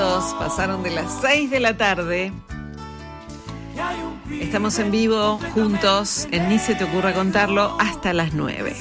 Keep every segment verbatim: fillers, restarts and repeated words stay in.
minutos pasaron de las seis de la tarde. Estamos en vivo juntos en Ni se te ocurra contarlo hasta las nueve.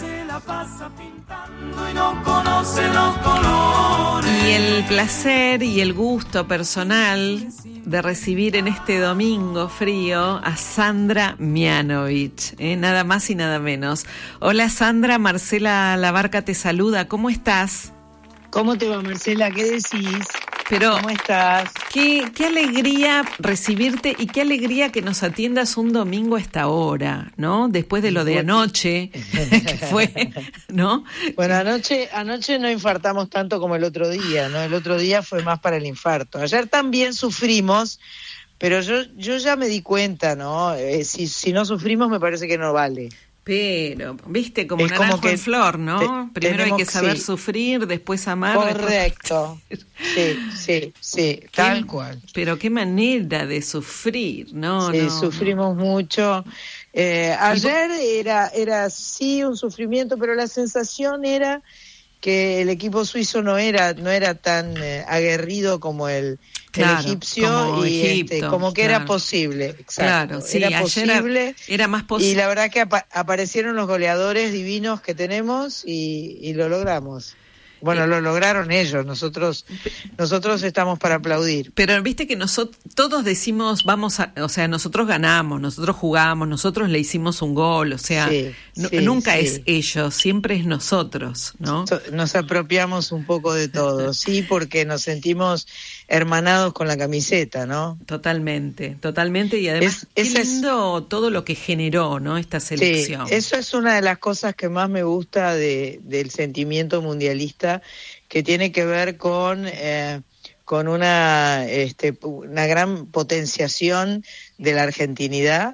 Y el placer y el gusto personal de recibir en este domingo frío a Sandra Mianovich, ¿eh? Nada más y nada menos. Hola Sandra, Marcela Labarca te saluda, ¿cómo estás? ¿Cómo te va, Marcela? ¿Qué decís? Pero, ¿cómo estás? Qué, qué alegría recibirte y qué alegría que nos atiendas un domingo a esta hora, ¿no? Después de lo de anoche, que fue, ¿no? Bueno, anoche, anoche no infartamos tanto como el otro día, ¿no? El otro día fue más para el infarto. Ayer también sufrimos, pero yo, yo ya me di cuenta, ¿no? Eh, si, si no sufrimos me parece que no vale. Pero, viste, como es naranjo como que en flor, ¿no? Te, Primero hay que saber sí. sufrir, después amar. Correcto. Después... Sí, sí, sí, tal cual. Pero qué manera de sufrir, ¿no? Sí, no, sufrimos no. mucho. Eh, ayer era, era sí un sufrimiento, pero la sensación era que el equipo suizo no era, no era tan eh, aguerrido como el, claro, el egipcio como y Egipto, este, como que claro. era posible. Exacto. Claro, sí, era posible. Era, era más posible. Y la verdad que ap- aparecieron los goleadores divinos que tenemos y, y lo logramos. Bueno, lo lograron ellos, nosotros nosotros estamos para aplaudir. Pero viste que nosotros todos decimos, vamos a, o sea, nosotros ganamos, nosotros jugamos, nosotros le hicimos un gol, o sea, sí, no, sí, nunca sí. es ellos, siempre es nosotros, ¿no? Nos apropiamos un poco de todo, sí, porque nos sentimos hermanados con la camiseta, ¿no? Totalmente, totalmente, y además es, qué lindo es, todo lo que generó, ¿no? Esta selección. Sí, eso es una de las cosas que más me gusta de, del sentimiento mundialista, que tiene que ver con eh, con una este, una gran potenciación de la argentinidad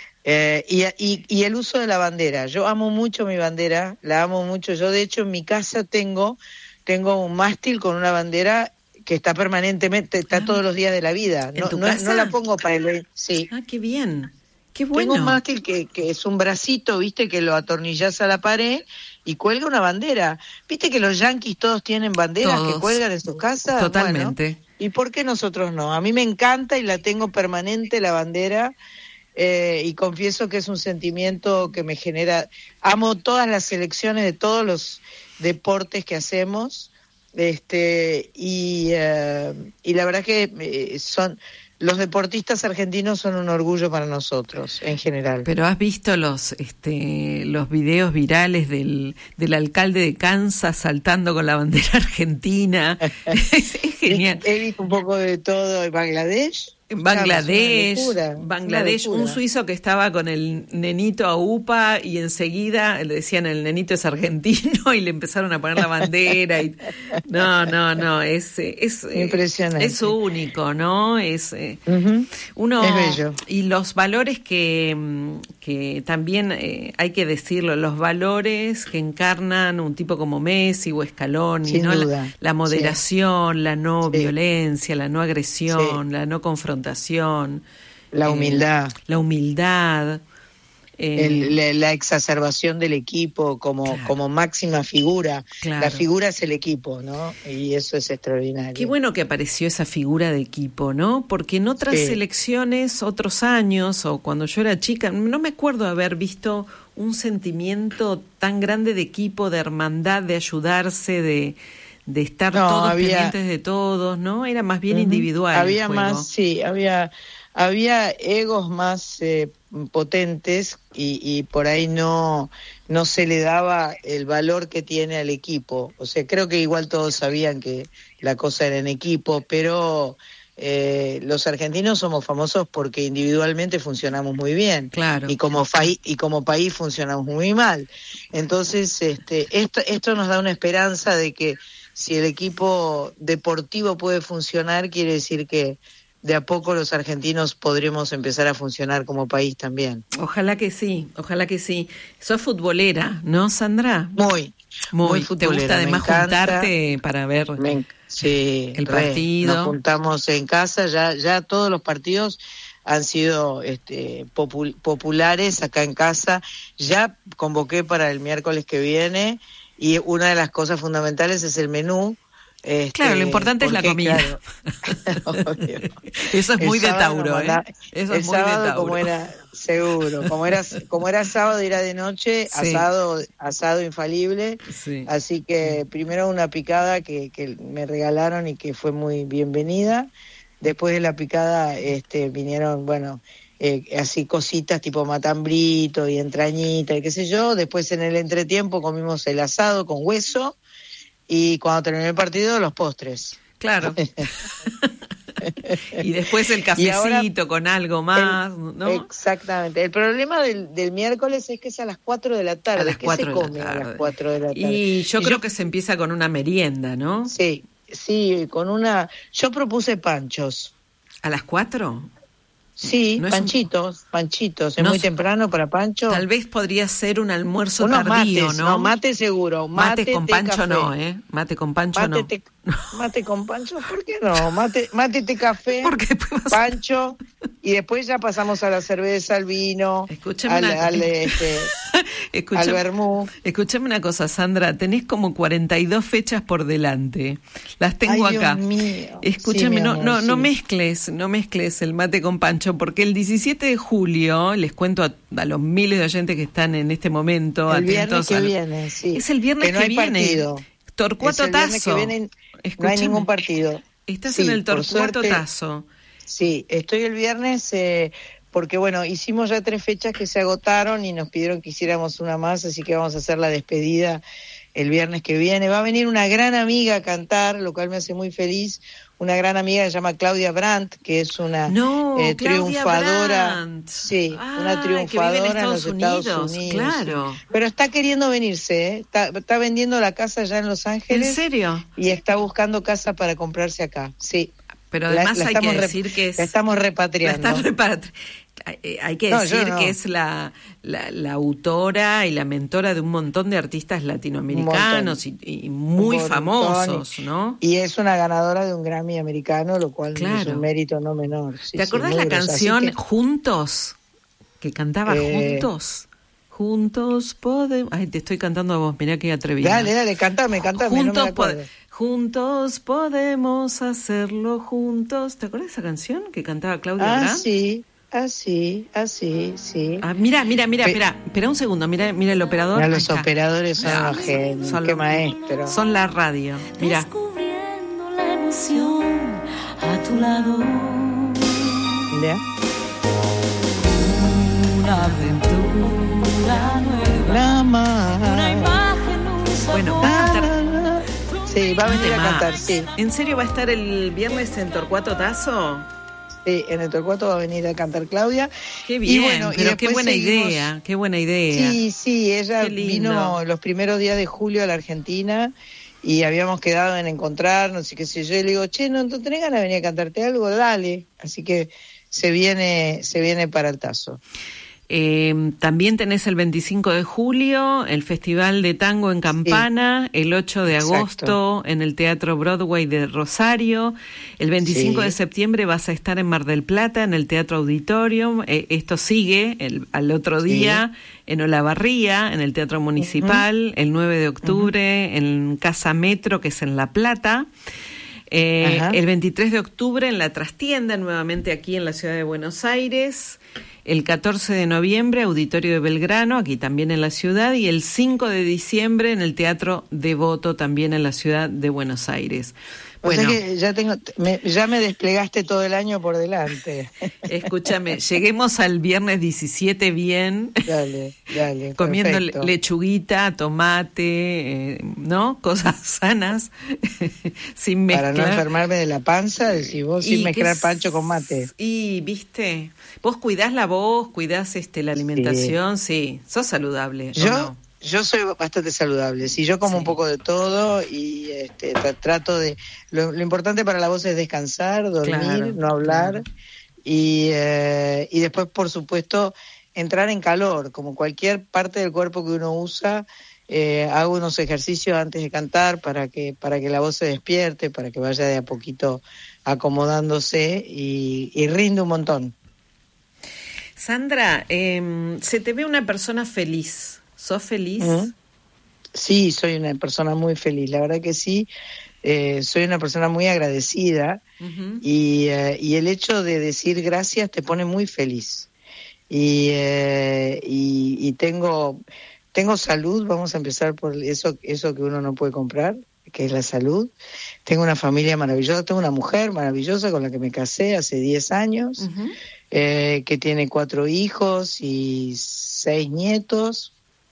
eh, y, y, y el uso de la bandera. Yo amo mucho mi bandera, la amo mucho. Yo de hecho en mi casa tengo tengo un mástil con una bandera que está permanentemente, está ah, todos los días de la vida. ¿En no, tu no, casa? no la pongo para el... Sí. Ah, qué bien. Qué bueno. Tengo un mástil que, que es un bracito, viste, que lo atornillás a la pared y cuelga una bandera. Viste que los yanquis todos tienen banderas todos. Que cuelgan en sus casas. Totalmente. Bueno, ¿y por qué nosotros no? A mí me encanta y la tengo permanente la bandera eh, y confieso que es un sentimiento que me genera. Amo todas las selecciones de todos los deportes que hacemos, este y uh, y la verdad que eh, son los deportistas argentinos son un orgullo para nosotros en general. Pero has visto los este los videos virales del del alcalde de Kansas saltando con la bandera argentina. es, es genial. He visto un poco de todo en Bangladesh. En Bangladesh, locura, Bangladesh, un suizo que estaba con el nenito a upa y enseguida le decían el nenito es argentino y le empezaron a poner la bandera y no, no, no, es es impresionante, es único, ¿no? Es eh, uh-huh. uno es bello. Y los valores que que también eh, hay que decirlo, los valores que encarnan un tipo como Messi o Scaloni, sin ¿no? duda. La, la moderación, sí. la no sí. violencia, la no agresión, sí. la no confrontación. La humildad. Eh, la humildad. Eh, El, la, la exacerbación del equipo como, claro. como máxima figura. Claro. La figura es el equipo, ¿no? Y eso es extraordinario. Qué bueno que apareció esa figura de equipo, ¿no? Porque en otras sí. selecciones, otros años, o cuando yo era chica, no me acuerdo haber visto un sentimiento tan grande de equipo, de hermandad, de ayudarse, de... de estar no, todos había, pendientes de todos, ¿no? Era más bien uh-huh. individual. Había el juego. más, sí, había había egos más eh, potentes y, y por ahí no no se le daba el valor que tiene al equipo. O sea, creo que igual todos sabían que la cosa era en equipo, pero eh, los argentinos somos famosos porque individualmente funcionamos muy bien. Claro. Y como fa- y como país funcionamos muy mal. Entonces, este esto esto nos da una esperanza de que si el equipo deportivo puede funcionar, quiere decir que de a poco los argentinos podremos empezar a funcionar como país también. Ojalá que sí, ojalá que sí. Sos futbolera, ¿no, Sandra? Muy, muy, muy futbolera. ¿Te gusta además juntarte para ver me, sí, el re, partido? Nos juntamos en casa, ya ya todos los partidos han sido este, popul- populares acá en casa. Ya convoqué para el miércoles que viene y una de las cosas fundamentales es el menú. Este, claro, lo importante es la comida. Claro, eso es muy de Tauro, manda, ¿eh? Eso es muy de Tauro. Como era, seguro, como era, como era sábado y era de noche, sí. asado, asado infalible. Sí. Así que primero una picada que, que me regalaron y que fue muy bienvenida. Después de la picada, este, vinieron, bueno, eh, así cositas tipo matambrito y entrañita y qué sé yo. Después en el entretiempo comimos el asado con hueso. Y cuando terminó el partido, los postres. Claro. Y después el cafecito ahora, con algo más, el, ¿no? Exactamente. El problema del, del miércoles es que es a las cuatro de la tarde. A las ¿Qué cuatro se come a las cuatro de la tarde? Y yo y creo yo, que se empieza con una merienda, ¿no? Sí, sí, con una... Yo propuse panchos. ¿A las cuatro? Sí, no panchitos, un... panchitos. Es no muy sé... temprano para pancho. Tal vez podría ser un almuerzo Unos tardío, mates, ¿no? No, mate seguro. Mate, mate con pancho café. no, ¿eh? Mate con pancho mate no. Te... Mate con pancho, ¿por qué no? Mate, mate té café, vas... pancho, y después ya pasamos a la cerveza, al vino, Escúchame al, una... al, este, al vermú. Escúchame una cosa, Sandra, tenés como cuarenta y dos fechas por delante. Las tengo Ay, acá. Dios mío. Escúchame, sí, no, amor, no, sí. no mezcles, no mezcles el mate con pancho, porque el diecisiete de julio, les cuento a, a los miles de oyentes que están en este momento el viernes atentos. que al... viene, sí. Es el viernes que no que hay viene. Partido. Torcuato es el viernes Tazo. Que viene, no hay ningún partido. Estás sí, en el Torcuato suerte, Tazo. Sí, estoy el viernes eh, porque, bueno, hicimos ya tres fechas que se agotaron y nos pidieron que hiciéramos una más, así que vamos a hacer la despedida el viernes que viene. Va a venir una gran amiga a cantar, lo cual me hace muy feliz. Una gran amiga que se llama Claudia Brandt, que es una no, eh, triunfadora. Brandt. Sí, ah, una triunfadora en, en los Estados Unidos, Unidos. Claro. Sí. Pero está queriendo venirse, ¿eh? Está, está vendiendo la casa ya en Los Ángeles. ¿En serio? Y está buscando casa para comprarse acá, sí. Pero además la, la hay que decir que es... La estamos repatriando. La están repatri... Hay que decir no, no. que es la, la, la autora y la mentora de un montón de artistas latinoamericanos y, y muy famosos, ¿no? Y es una ganadora de un Grammy americano, lo cual claro. es un mérito no menor. Sí, ¿Te acordás sí, la grosa. canción que... Juntos? Que cantaba eh... Juntos. Juntos podemos... Ay, te estoy cantando a vos, mirá qué atrevida. Dale, dale, cantame, cantame. Juntos, no me pod... juntos podemos hacerlo juntos. ¿Te acuerdas de esa canción que cantaba Claudia Ah, Brandt? sí. Así, así, sí. Ah, mira, mira, mira, espera, espera un segundo, mira, mira el operador. Mira, los operadores son los genios, qué lo, maestro. Son la radio, mira. Descubriendo la emoción a tu lado. Mira. Una aventura nueva. La más. Una imagen, un sabor. Bueno, va a cantar. Sí, va a venir a cantar, sí. ¿En serio va a estar el viernes en Torcuato Tazo? Sí, en el Torcuato va a venir a cantar Claudia. Qué bien, y bueno, pero y qué buena seguimos... idea, qué buena idea. Sí, sí, ella vino los primeros días de julio a la Argentina y habíamos quedado en encontrarnos y qué sé yo, y le digo, che, ¿no, ¿no tenés ganas de venir a cantarte algo? Dale. Así que se viene, se viene para el Tazo. Eh, también tenés el veinticinco de julio el Festival de Tango en Campana, sí. El ocho de agosto Exacto. en el Teatro Broadway de Rosario, el veinticinco sí. de septiembre vas a estar en Mar del Plata en el Teatro Auditorium, eh, esto sigue el, al otro día sí. en Olavarría, en el Teatro Municipal, uh-huh. el nueve de octubre uh-huh. en Casa Metro, que es en La Plata. Eh, el veintitrés de octubre en La Trastienda, nuevamente aquí en la ciudad de Buenos Aires. El catorce de noviembre, Auditorio de Belgrano, aquí también en la ciudad. Y el cinco de diciembre en el Teatro Devoto, también en la ciudad de Buenos Aires. Bueno, o sea que ya, tengo, me, ya me desplegaste todo el año por delante. Escúchame, lleguemos al viernes diecisiete bien. Dale, dale. Comiendo perfecto. lechuguita, tomate, eh, ¿no? Cosas sanas, sin mezclar. Para no enfermarme de la panza, decís vos, sin mezclar pancho con mate. Y, viste, vos cuidás la voz, cuidás este, la alimentación, sí, sí. Sos saludable. ¿Yo? No? Yo soy bastante saludable, sí, yo como sí. un poco de todo y este, tra- trato de... Lo, lo importante para la voz es descansar, dormir, claro, no hablar claro. y, eh, y después, por supuesto, entrar en calor, como cualquier parte del cuerpo que uno usa, eh, hago unos ejercicios antes de cantar para que, para que la voz se despierte, para que vaya de a poquito acomodándose y, y rinde un montón. Sandra, eh, se te ve una persona feliz. ¿Sos feliz? Uh-huh. Sí, soy una persona muy feliz, la verdad que sí. eh, soy una persona muy agradecida uh-huh. y, eh, y el hecho de decir gracias te pone muy feliz. Y, eh, y, y tengo, tengo salud, vamos a empezar por eso, eso que uno no puede comprar, que es la salud. Tengo una familia maravillosa, tengo una mujer maravillosa con la que me casé hace diez años, uh-huh. eh, que tiene cuatro hijos y seis nietos.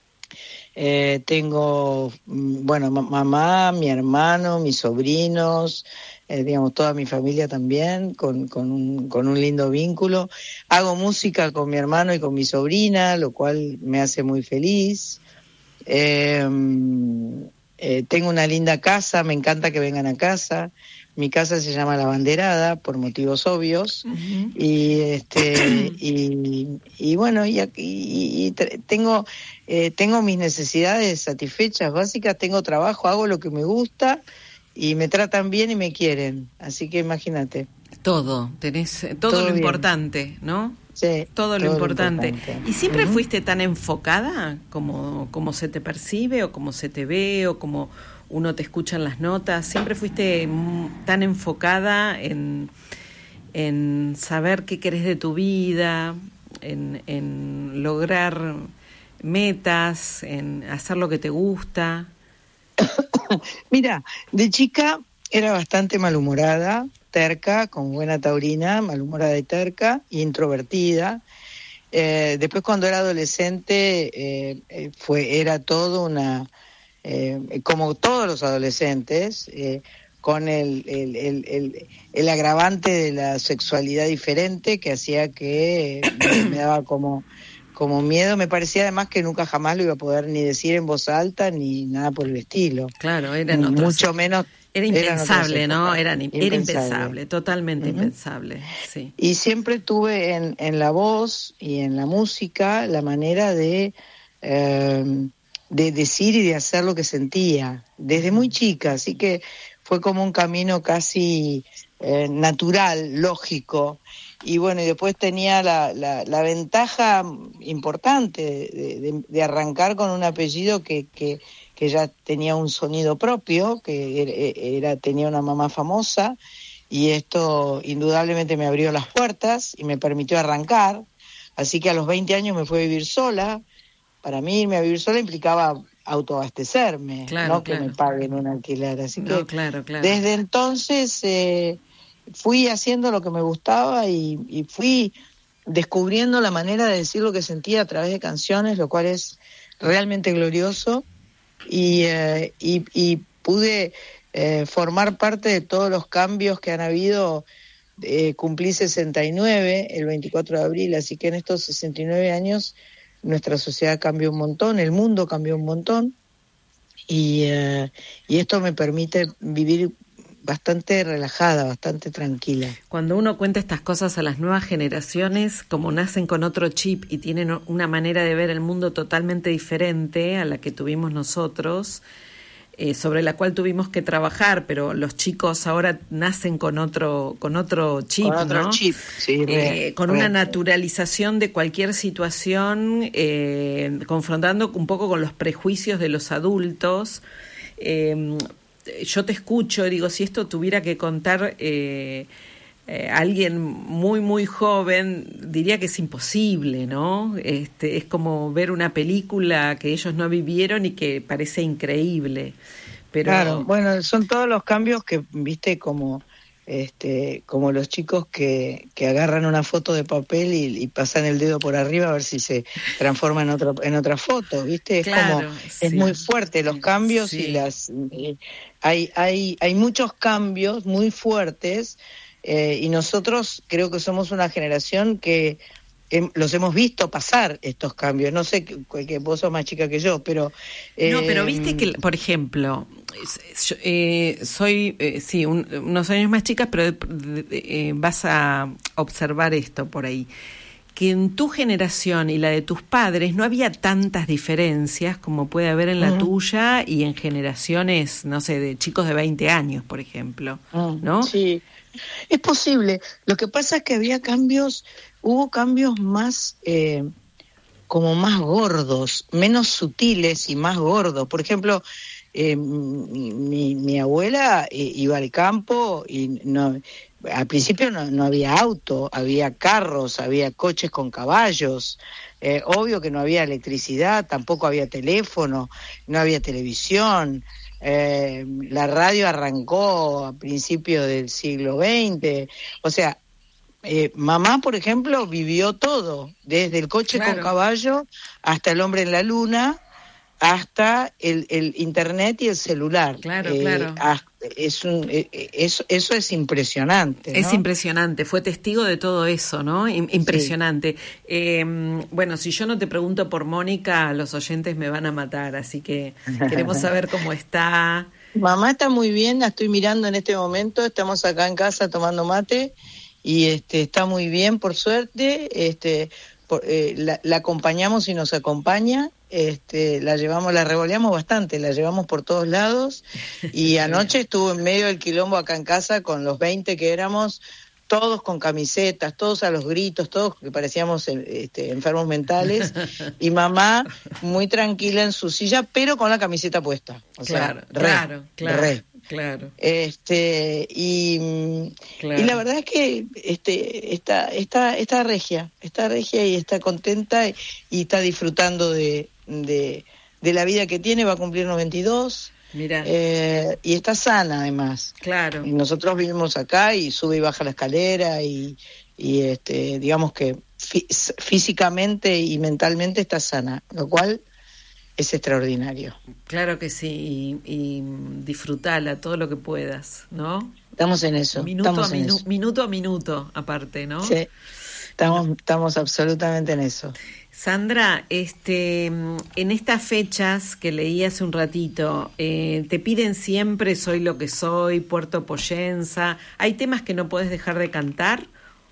Eh, tengo, bueno, m- mamá, mi hermano, mis sobrinos, eh, digamos, toda mi familia también, con, con, un, con un lindo vínculo. Hago música con mi hermano y con mi sobrina, lo cual me hace muy feliz. Eh, eh, tengo una linda casa, me encanta que vengan a casa. Mi casa se llama La Banderada, por motivos obvios. Uh-huh. Y este y, y bueno, y, y, y tengo eh, tengo mis necesidades satisfechas básicas, tengo trabajo, hago lo que me gusta y me tratan bien y me quieren. Así que imagínate. Todo, tenés todo, todo lo bien. Importante, ¿no? Sí, todo lo todo importante. Lo importante. ¿Y siempre uh-huh. fuiste tan enfocada como, como se te percibe o como se te ve o como uno te escucha en las notas? ¿Siempre fuiste tan enfocada en, en saber qué querés de tu vida, en, en lograr metas, en hacer lo que te gusta? Mira, de chica era bastante malhumorada, terca, con buena taurina, malhumorada y terca, e introvertida. Eh, después cuando era adolescente eh, fue era todo una... Eh, como todos los adolescentes, eh, con el, el, el, el, el agravante de la sexualidad diferente que hacía que me, me daba como, como miedo. Me parecía además que nunca jamás lo iba a poder ni decir en voz alta ni nada por el estilo. Claro, eran ni otras, mucho menos. Era impensable, ¿no? Era, impensable. era impensable, totalmente uh-huh. impensable. Sí. Y siempre tuve en, en la voz y en la música la manera de... Eh, de decir y de hacer lo que sentía desde muy chica, así que fue como un camino casi eh, natural, lógico, y bueno, y después tenía la, la, la ventaja importante de, de, de arrancar con un apellido que, que, que ya tenía un sonido propio, que era, era tenía una mamá famosa, y esto indudablemente me abrió las puertas y me permitió arrancar, así que a los veinte años me fui a vivir sola. Para mí irme a vivir sola implicaba autoabastecerme, claro, no que claro. me paguen un alquiler. Así no, que claro, claro. desde entonces eh, fui haciendo lo que me gustaba y, y fui descubriendo la manera de decir lo que sentía a través de canciones, lo cual es realmente glorioso. Y, eh, y, y pude eh, formar parte de todos los cambios que han habido. Eh, cumplí sesenta y nueve el veinticuatro de abril, así que en estos sesenta y nueve años nuestra sociedad cambió un montón, el mundo cambió un montón y, eh, y esto me permite vivir bastante relajada, bastante tranquila. Cuando uno cuenta estas cosas a las nuevas generaciones, como nacen con otro chip y tienen una manera de ver el mundo totalmente diferente a la que tuvimos nosotros, Eh, sobre la cual tuvimos que trabajar, pero los chicos ahora nacen con otro con otro chip, con otro ¿no? chip, sí, eh, re, con re. una naturalización de cualquier situación, eh, confrontando un poco con los prejuicios de los adultos. Eh, yo te escucho, digo, si esto tuviera que contar eh, eh, alguien muy muy joven, diría que es imposible, ¿no? Este, es como ver una película que ellos no vivieron y que parece increíble. Pero... Claro, bueno, son todos los cambios que, viste, como este, como los chicos que, que agarran una foto de papel y, y pasan el dedo por arriba a ver si se transforma en otra en otra foto, viste, es claro, como sí. es muy fuerte los cambios sí. y las eh, hay hay hay muchos cambios muy fuertes. Eh, y nosotros creo que somos una generación que eh, los hemos visto pasar estos cambios. No sé, que, que vos sos más chica que yo, pero... Eh, no, pero viste que, por ejemplo, yo, eh, soy, eh, sí, un, unos años más chicas, pero eh, vas a observar esto por ahí, que en tu generación y la de tus padres no había tantas diferencias como puede haber en la uh-huh. tuya y en generaciones, no sé, de chicos de veinte años, por ejemplo, uh, ¿no? Sí. Es posible. Lo que pasa es que había cambios, hubo cambios más, eh, como más gordos, menos sutiles y más gordos. Por ejemplo, eh, mi, mi abuela iba al campo y no, al principio no, no había auto, había carros, había coches con caballos, eh, obvio que no había electricidad, tampoco había teléfono, no había televisión. Eh, la radio arrancó a principios del siglo veinte, o sea, eh, mamá, por ejemplo, vivió todo, desde el coche claro. con caballo hasta el hombre en la luna, hasta el, el internet y el celular. Claro, eh, claro. Hasta, es un, eh, eso, eso es impresionante, ¿no? Es impresionante, fue testigo de todo eso, ¿no? Impresionante. Sí. Eh, bueno, si yo no te pregunto por Mónica, los oyentes me van a matar, así que queremos saber cómo está. Mamá está muy bien, la estoy mirando en este momento, estamos acá en casa tomando mate y este está muy bien, por suerte. Este, por, eh, la, la acompañamos y nos acompaña. Este, la llevamos, la revoleamos bastante, la llevamos por todos lados y anoche estuvo en medio del quilombo acá en casa con los veinte que éramos, todos con camisetas, todos a los gritos, todos que parecíamos este, enfermos mentales, y mamá muy tranquila en su silla, pero con la camiseta puesta. O claro, sea, re, claro, claro, re. claro. Este, y, claro. y la verdad es que este, está, está, está regia, está regia y está contenta y, y está disfrutando de, de, de la vida que tiene, va a cumplir noventa y dos. Mira. Eh, y está sana además. Claro. Y nosotros vivimos acá y sube y baja la escalera y, y este, digamos que fí- físicamente y mentalmente está sana, lo cual es extraordinario. Claro que sí, y, y disfrutala todo lo que puedas, ¿no? Estamos en eso. Minuto estamos a en minu- eso. minuto a minuto, aparte, ¿no? Sí, estamos, estamos absolutamente en eso. Sandra, este, en estas fechas que leí hace un ratito, eh, te piden siempre Soy lo que soy, Puerto Poyenza. ¿Hay temas que no puedes dejar de cantar?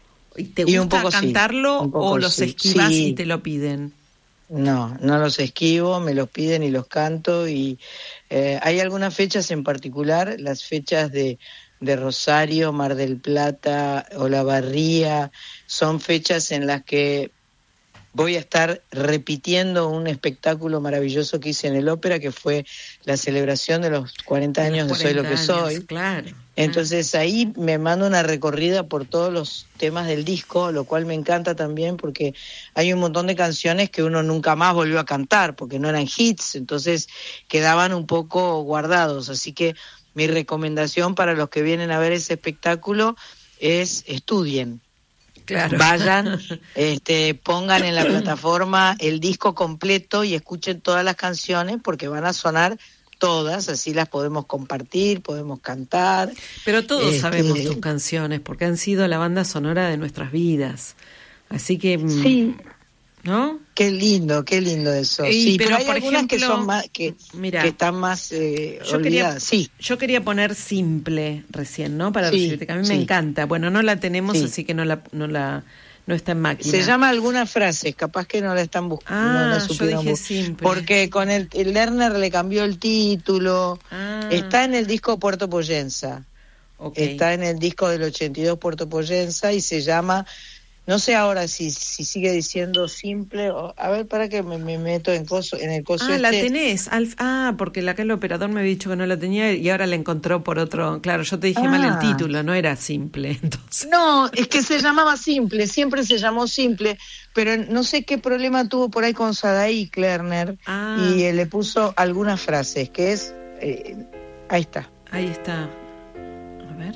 ¿Te gusta y un poco cantarlo sí, un poco o los sí. esquivas sí. y te lo piden? No, no los esquivo, me los piden y los canto. Y eh, hay algunas fechas en particular, las fechas de, de Rosario, Mar del Plata, Olavarría, son fechas en las que voy a estar repitiendo un espectáculo maravilloso que hice en el Ópera, que fue la celebración de los cuarenta años de Soy lo que soy. Claro. Entonces ahí me mando una recorrida por todos los temas del disco, lo cual me encanta también porque hay un montón de canciones que uno nunca más volvió a cantar porque no eran hits, entonces quedaban un poco guardados. Así que mi recomendación para los que vienen a ver ese espectáculo es estudien. Claro. Vayan, este, pongan en la plataforma el disco completo y escuchen todas las canciones porque van a sonar todas, así las podemos compartir, podemos cantar. Pero todos este... sabemos tus canciones porque han sido la banda sonora de nuestras vidas. Así que, sí. ¿no? Qué lindo, qué lindo eso. Y, sí, pero, pero hay por algunas ejemplo, que son más que, mira, que están más eh, yo olvidadas. Quería, sí. Yo quería poner Simple recién, ¿no? Para sí, decirte que a mí sí. me encanta. Bueno, no la tenemos, sí. así que no la no la no está en máquina. Se llama algunas frases, capaz que no la están buscando. Ah, no la yo dije bus- Simple. Porque con el, el Lerner le cambió el título. Ah. Está en el disco Puerto Poyenza. Okay. Está en el disco del ochenta y dos Puerto Poyenza y se llama, no sé ahora si si sigue diciendo Simple, o, a ver, para que me, me meto en coso, en el coso Ah, este. la tenés. Alf, ah, porque la que el operador me había dicho que no la tenía y ahora la encontró por otro. Claro, yo te dije ah. mal el título, no era Simple, entonces. No, es que se llamaba Simple, siempre se llamó Simple, pero no sé qué problema tuvo por ahí con Sadaik Lerner ah. y eh, le puso algunas frases, que es, eh, ahí está. Ahí está. A ver.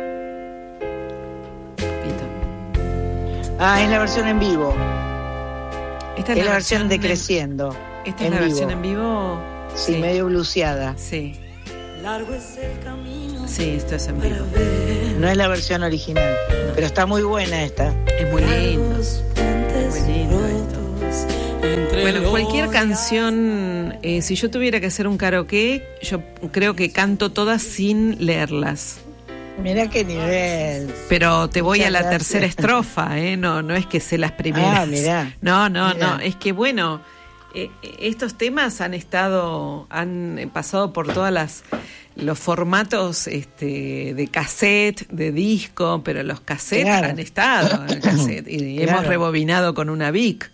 Ah, es la versión en vivo. Esta es, es la, la versión de de... Creciendo. ¿Esta es la vivo. versión en vivo? Sí, sí, medio bluseada. Sí. Sí, esto es en vivo. No es la versión original, no. Pero está muy buena esta. Es muy lindo. Es muy lindo esto. Bueno, cualquier canción, eh, si yo tuviera que hacer un karaoke, yo creo que canto todas sin leerlas. Mirá qué nivel. Pero te voy Muchas a la gracias. tercera estrofa, ¿eh? No, no es que sé las primeras. Ah, mirá. No, no, mirá. no. Es que bueno, eh, estos temas han estado, han pasado por todas las los formatos este, de cassette, de disco, pero los cassettes claro. han estado en cassette y claro. hemos rebobinado con una Vic.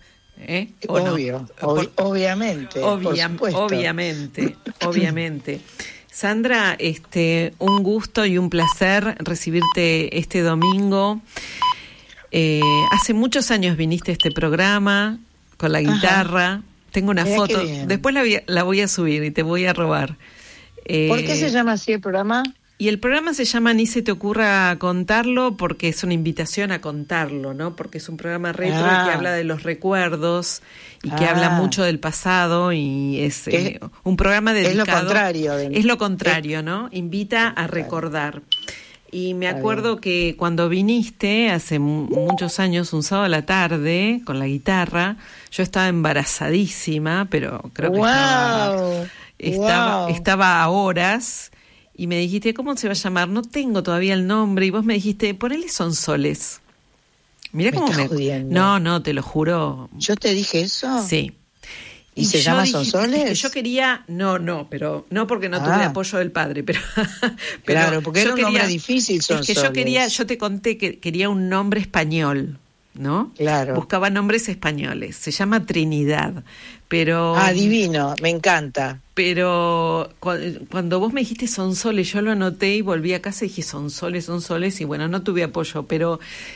¿Eh? ¿O Obvio, no? ob- obviamente, Obvia- por supuesto. obviamente, obviamente. Sandra, este, un gusto y un placer recibirte este domingo. Eh, hace muchos años viniste a este programa con la guitarra. Ajá. Tengo una Mirá foto, qué bien. después la, vi- la voy a subir y te voy a robar. Eh, ¿Por qué se llama así el programa? Y el programa se llama Ni se te ocurra contarlo porque es una invitación a contarlo, ¿no? Porque es un programa retro Ah. que habla de los recuerdos y que Ah. habla mucho del pasado y es eh, un programa dedicado... Es lo contrario. De... Es lo contrario, ¿no? Invita a recordar. Y me acuerdo que cuando viniste hace mu- muchos años, un sábado a la tarde, con la guitarra, yo estaba embarazadísima, pero creo que wow. estaba, estaba, wow. estaba a horas... Y me dijiste, ¿cómo se va a llamar? No tengo todavía el nombre. Y vos me dijiste, ponele Sonsoles. Mirá ¿Me cómo estás me... jodiendo? No, no, te lo juro. ¿Yo te dije eso? Sí. ¿Y, ¿Y se llama dije, Sonsoles? Es que yo quería... No, no, pero... No porque no ah. tuve apoyo del padre, pero... pero claro, porque era un quería, nombre difícil, Sonsoles. Es que yo quería... Yo te conté que quería un nombre español, ¿no? Claro. Buscaba nombres españoles. Se llama Trinidad, pero... Ah, divino, me encanta. Pero cuando vos me dijiste Sonsoles, yo lo anoté y volví a casa y dije Sonsoles, Sonsoles, y bueno, no tuve apoyo, pero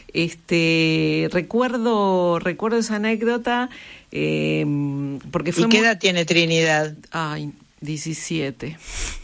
este recuerdo recuerdo esa anécdota eh, porque fue ¿Y qué muy... edad tiene Trinidad? Ay, diecisiete.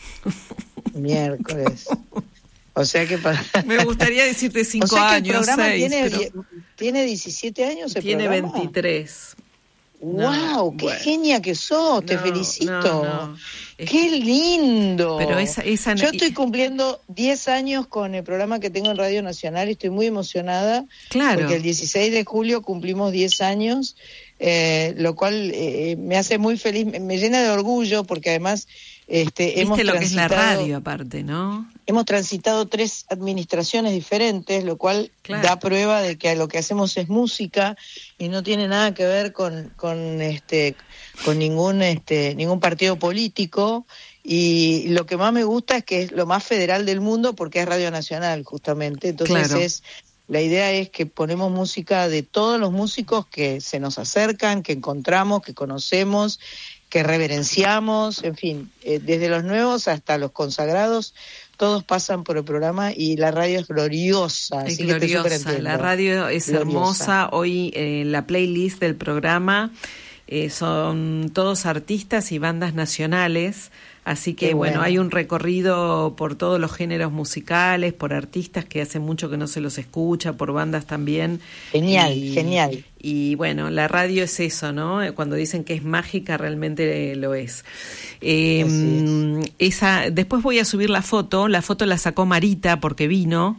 Miércoles. O sea que para... Me gustaría decirte cinco o sea que años, el programa seis, tiene, pero... tiene diecisiete años el tiene programa. veintitrés. ¡Wow! No, ¡Qué bueno. genia que sos! ¡Te No, felicito! no, no. ¡Qué lindo! Pero esa, esa... Yo estoy cumpliendo diez años con el programa que tengo en Radio Nacional y estoy muy emocionada. Claro. Porque el dieciséis de julio cumplimos diez años, eh, lo cual eh, me hace muy feliz, me llena de orgullo porque además este, Viste hemos lo transitado... que es la radio aparte, ¿no? Hemos transitado tres administraciones diferentes, lo cual claro. da prueba de que lo que hacemos es música y no tiene nada que ver con, con este con ningún este ningún partido político. Y lo que más me gusta es que es lo más federal del mundo porque es Radio Nacional, justamente. Entonces claro. es la idea es que ponemos música de todos los músicos que se nos acercan, que encontramos, que conocemos, que reverenciamos, en fin, eh, desde los nuevos hasta los consagrados. Todos pasan por el programa y la radio es gloriosa. Es así gloriosa, que te la radio es gloriosa. Hermosa. Hoy eh, la playlist del programa eh, son todos artistas y bandas nacionales. Así que bueno. bueno, hay un recorrido por todos los géneros musicales, por artistas que hace mucho que no se los escucha, por bandas también. Genial, y, genial. Y bueno, la radio es eso, ¿no? Cuando dicen que es mágica, realmente lo es. Eh, es. Esa, después voy a subir la foto, la foto la sacó Marita porque vino.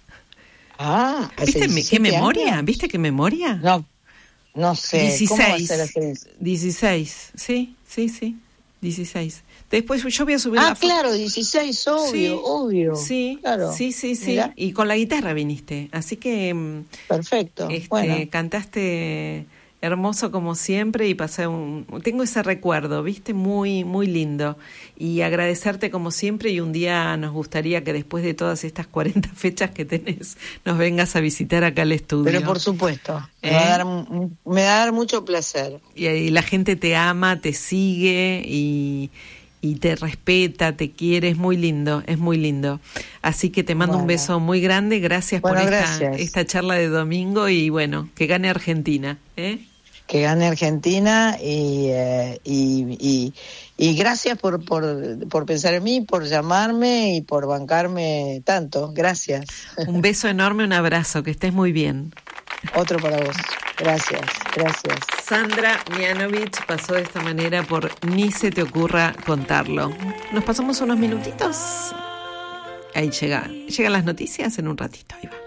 Ah, ¿viste qué memoria? años? ¿Viste qué memoria? No, no sé. dieciséis, ¿Cómo va a ser así? dieciséis, sí, sí, sí, dieciséis. Después yo voy a subir ah, la foto. Ah, claro, dieciséis, obvio, sí, obvio. Sí, claro. sí, sí, sí. Mirá. Y con la guitarra viniste, así que... Perfecto, este, bueno. Cantaste hermoso como siempre y pasé un... Tengo ese recuerdo, viste, muy, muy lindo. Y agradecerte como siempre y un día nos gustaría que después de todas estas cuarenta fechas que tenés, nos vengas a visitar acá al estudio. Pero por supuesto, ¿Eh? me, va a dar, me va a dar mucho placer. Y, y la gente te ama, te sigue y... y te respeta, te quiere, es muy lindo, es muy lindo. Así que te mando bueno. un beso muy grande, gracias bueno, por esta, gracias. esta charla de domingo y bueno, que gane Argentina. ¿eh? Que gane Argentina y, eh, y, y, y gracias por, por, por pensar en mí, por llamarme y por bancarme tanto, gracias. Un beso enorme, un abrazo, que estés muy bien. Otro para vos, gracias, gracias. Sandra Mianovich pasó de esta manera por Ni se te ocurra contarlo. Nos pasamos unos minutitos. Ahí llega, llegan las noticias en un ratito. Ahí va.